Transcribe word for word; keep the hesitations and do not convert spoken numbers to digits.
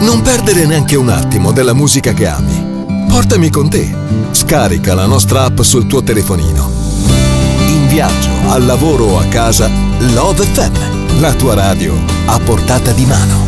Non perdere neanche un attimo della musica che ami. Portami con te. Scarica la nostra app sul tuo telefonino. In viaggio, al lavoro o a casa, Love effe emme, la tua radio a portata di mano.